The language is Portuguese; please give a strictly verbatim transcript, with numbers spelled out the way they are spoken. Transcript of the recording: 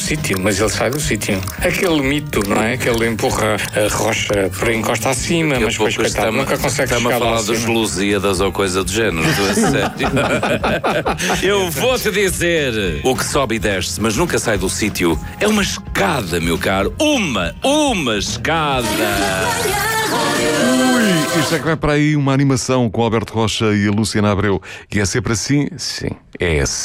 sítio, mas ele sai do sítio. Aquele mito, não é? Que ele empurra a rocha para encosta acima, mas depois, coitado, nunca consegue chegar lá. Está-me a falar dos Lusíadas ou coisa do género, estou a sério. Eu vou-te dizer: o que sobe e desce, mas nunca sai do sítio, é uma escada, meu caro. Uma, uma escada. Ui, isto é que vai para aí uma animação com Alberto Rocha e a Luciana Abreu. E é sempre assim? Sim, é assim.